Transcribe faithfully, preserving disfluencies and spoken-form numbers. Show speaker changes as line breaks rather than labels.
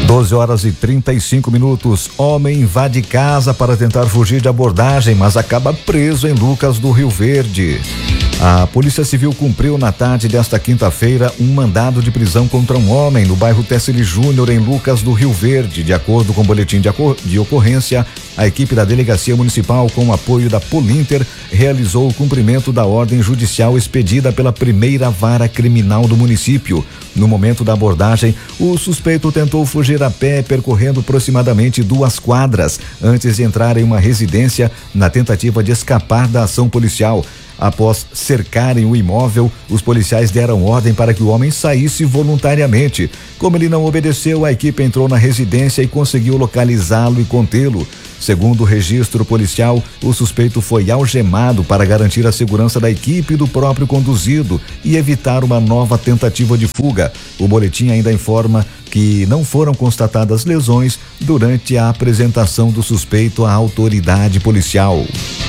doze horas e trinta e cinco minutos. Homem invade casa para tentar fugir de abordagem, mas acaba preso em Lucas do Rio Verde. A Polícia Civil cumpriu na tarde desta quinta-feira um mandado de prisão contra um homem no bairro Tessili Júnior, em Lucas do Rio Verde. De acordo com o boletim de, de ocorrência, a equipe da Delegacia Municipal, com o apoio da Polinter, realizou o cumprimento da ordem judicial expedida pela primeira vara criminal do município. No momento da abordagem, o suspeito tentou fugir a pé, percorrendo aproximadamente duas quadras, antes de entrar em uma residência na tentativa de escapar da ação policial. Após cercarem o imóvel, os policiais deram ordem para que o homem saísse voluntariamente. Como ele não obedeceu, a equipe entrou na residência e conseguiu localizá-lo e contê-lo. Segundo o registro policial, o suspeito foi algemado para garantir a segurança da equipe e do próprio conduzido e evitar uma nova tentativa de fuga. O boletim ainda informa que não foram constatadas lesões durante a apresentação do suspeito à autoridade policial.